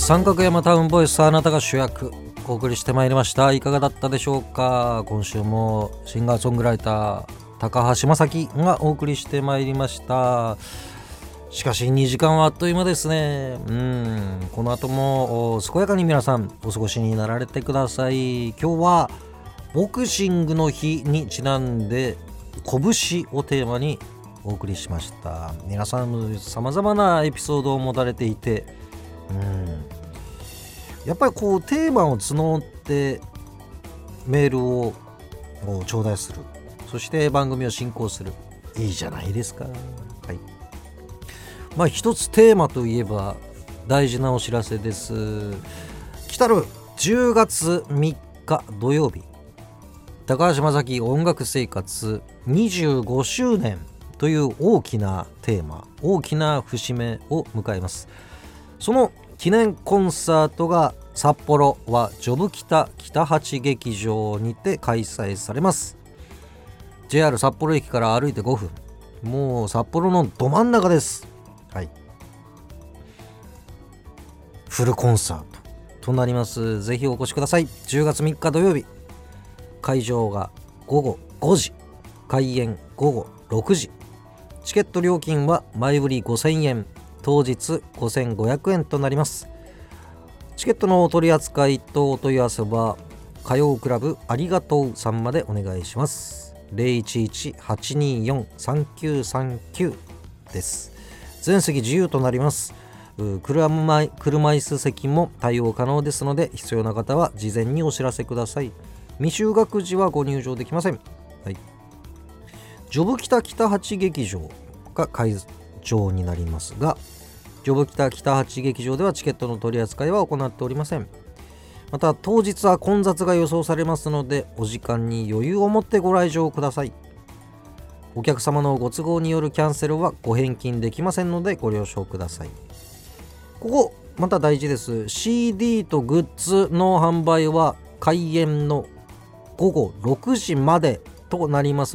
三角山タウンボイス、あなたが主役、お送りしてまいりました。いかがだったでしょうか。今週もシンガーソングライター高橋正樹がお送りしてまいりました。しかし2時間はあっという間ですね。この後も健やかに皆さんお過ごしになられてください。今日はボクシングの日にちなんで拳をテーマにお送りしました。皆さん様々なエピソードを持たれていて、やっぱりこうテーマを募ってメールを頂戴する、そして番組を進行する、いいじゃないですか。一つテーマといえば大事なお知らせです。来たる10月3日土曜日、高橋正樹音楽生活25周年という大きなテーマ、大きな節目を迎えます。その記念コンサートが札幌はジョブ北北八劇場にて開催されます。 JR 札幌駅から歩いて5分、もう札幌のど真ん中です。フルコンサートとなります。ぜひお越しください。10月3日土曜日、会場が午後5時、開演午後6時。チケット料金は前売り5000円、当日5500円となります。チケットのお取り扱いとお問い合わせは歌謡クラブありがとうさんまでお願いします。 011-824-3939 です。全席自由となります。車椅子席も対応可能ですので、必要な方は事前にお知らせください。未就学時はご入場できません。ジョブ北北八劇場が会場になりますが、ジョブ北北八劇場ではチケットの取り扱いは行っておりません。また当日は混雑が予想されますので、お時間に余裕を持ってご来場ください。お客様のご都合によるキャンセルはご返金できませんのでご了承ください。ここまた大事です。 CD とグッズの販売は開演の午後6時までとなります